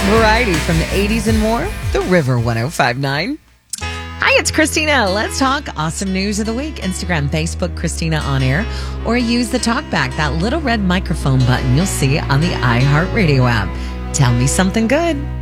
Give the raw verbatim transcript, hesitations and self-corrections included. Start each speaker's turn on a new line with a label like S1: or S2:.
S1: Variety from the eighties and more. The River one oh five point nine. Hi, it's Christina. Let's talk awesome news of the week. Instagram, Facebook, Christina On Air, or use the TalkBack, that little red microphone button you'll see on the iHeartRadio app. Tell me something good.